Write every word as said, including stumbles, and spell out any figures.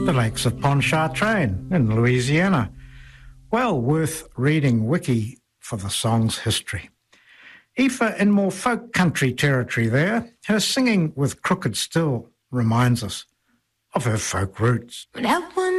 the lakes of Pontchartrain in Louisiana. Well worth reading Wiki for the song's history. Aoife, in more folk country territory there, her singing with Crooked Still reminds us of her folk roots. That one